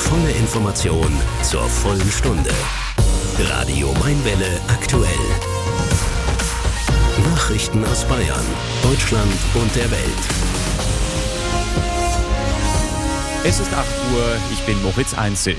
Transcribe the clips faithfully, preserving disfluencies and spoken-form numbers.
volle Information zur vollen Stunde. Radio Mainwelle aktuell. Nachrichten aus Bayern, Deutschland und der Welt. Es ist acht Uhr, ich bin Moritz Einzel.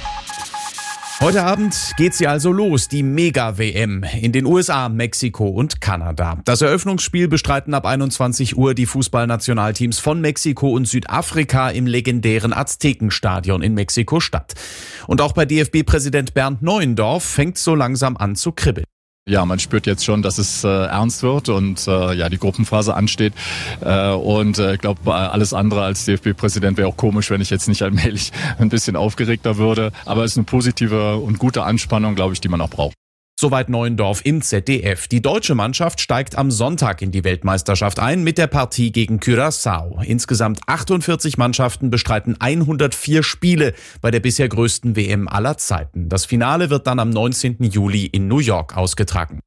Heute Abend geht sie also los, die Mega-W M in den U S A, Mexiko und Kanada. Das Eröffnungsspiel bestreiten ab einundzwanzig Uhr die Fußballnationalteams von Mexiko und Südafrika im legendären Aztekenstadion in Mexiko-Stadt. Und auch bei D F B-Präsident Bernd Neuendorf fängt so langsam an zu kribbeln. Ja, man spürt jetzt schon, dass es äh, ernst wird und äh, ja die Gruppenphase ansteht. Äh, und äh, ich glaube, alles andere als D F B-Präsident wäre auch komisch, wenn ich jetzt nicht allmählich ein bisschen aufgeregter würde. Aber es ist eine positive und gute Anspannung, glaube ich, die man auch braucht. Soweit Neuendorf im Z D F. Die deutsche Mannschaft steigt am Sonntag in die Weltmeisterschaft ein mit der Partie gegen Curaçao. Insgesamt achtundvierzig Mannschaften bestreiten hundertvier Spiele bei der bisher größten W M aller Zeiten. Das Finale wird dann am neunzehnten Juli in New York ausgetragen.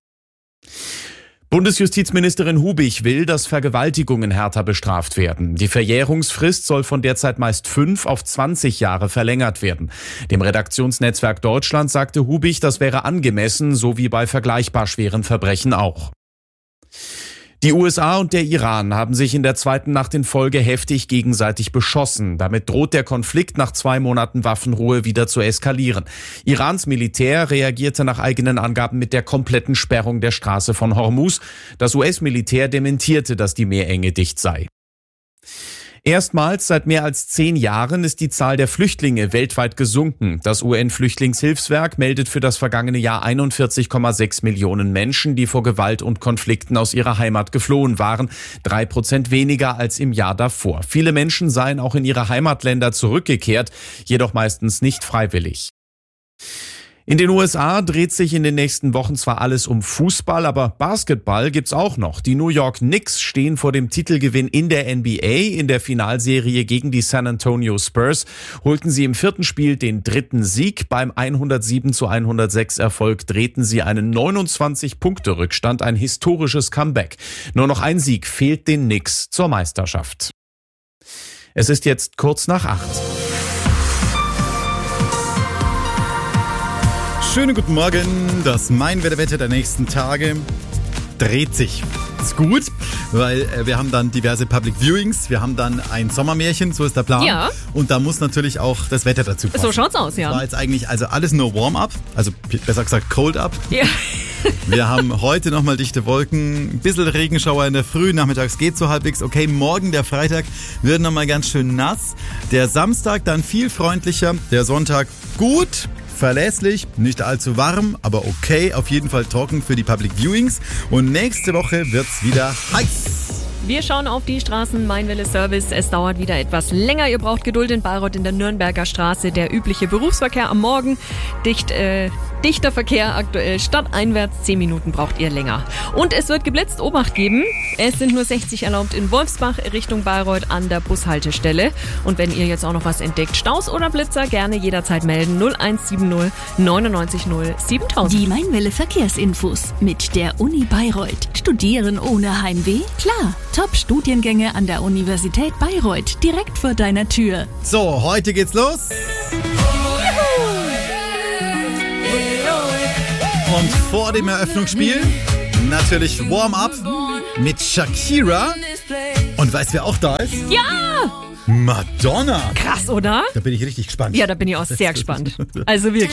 Bundesjustizministerin Hubich will, dass Vergewaltigungen härter bestraft werden. Die Verjährungsfrist soll von derzeit meist fünf auf zwanzig Jahre verlängert werden. Dem Redaktionsnetzwerk Deutschland sagte Hubich, das wäre angemessen, so wie bei vergleichbar schweren Verbrechen auch. Die U S A und der Iran haben sich in der zweiten Nacht in Folge heftig gegenseitig beschossen. Damit droht der Konflikt nach zwei Monaten Waffenruhe wieder zu eskalieren. Irans Militär reagierte nach eigenen Angaben mit der kompletten Sperrung der Straße von Hormuz. Das U S-Militär dementierte, dass die Meerenge dicht sei. Erstmals seit mehr als zehn Jahren ist die Zahl der Flüchtlinge weltweit gesunken. Das U N-Flüchtlingshilfswerk meldet für das vergangene Jahr einundvierzig Komma sechs Millionen Menschen, die vor Gewalt und Konflikten aus ihrer Heimat geflohen waren. Drei Prozent weniger als im Jahr davor. Viele Menschen seien auch in ihre Heimatländer zurückgekehrt, jedoch meistens nicht freiwillig. In den U S A dreht sich in den nächsten Wochen zwar alles um Fußball, aber Basketball gibt's auch noch. Die New York Knicks stehen vor dem Titelgewinn in der N B A. In der Finalserie gegen die San Antonio Spurs holten sie im vierten Spiel den dritten Sieg. Beim hundertsieben zu hundertsechs Erfolg drehten sie einen neunundzwanzig-Punkte-Rückstand, ein historisches Comeback. Nur noch ein Sieg fehlt den Knicks zur Meisterschaft. Es ist jetzt kurz nach acht. Schönen guten Morgen, das Mainwelle-Wetter der nächsten Tage dreht sich. Ist gut, weil äh, wir haben dann diverse Public Viewings, wir haben dann ein Sommermärchen, so ist der Plan. Ja. Und da muss natürlich auch das Wetter dazu passen. So schaut's aus, ja. Das war jetzt eigentlich also alles nur Warm-up, also besser gesagt Cold-up. Ja. Wir haben heute nochmal dichte Wolken, ein bisschen Regenschauer in der Früh, nachmittags geht so halbwegs. Okay, morgen, der Freitag, wird nochmal ganz schön nass. Der Samstag dann viel freundlicher, der Sonntag gut. Verlässlich, nicht allzu warm, aber okay, auf jeden Fall trocken für die Public Viewings. Und nächste Woche wird's wieder heiß. Wir schauen auf die Straßen Mainwelle Service. Es dauert wieder etwas länger. Ihr braucht Geduld in Bayreuth in der Nürnberger Straße. Der übliche Berufsverkehr am Morgen. Dicht, äh, dichter Verkehr aktuell. Stadteinwärts zehn Minuten braucht ihr länger. Und es wird geblitzt. Obacht geben. Es sind nur sechzig erlaubt in Wolfsbach Richtung Bayreuth an der Bushaltestelle. Und wenn ihr jetzt auch noch was entdeckt, Staus oder Blitzer, gerne jederzeit melden. null eins sieben null neun neun null siebentausend. Die Mainwelle Verkehrsinfos mit der Uni Bayreuth. Studieren ohne Heimweh? Klar. Top-Studiengänge an der Universität Bayreuth. Direkt vor deiner Tür. So, heute geht's los. Und vor dem Eröffnungsspiel natürlich Warm-up mit Shakira. Und weißt du, wer auch da ist? Ja! Madonna. Krass, oder? Da bin ich richtig gespannt. Ja, da bin ich auch sehr gespannt. Also wirklich.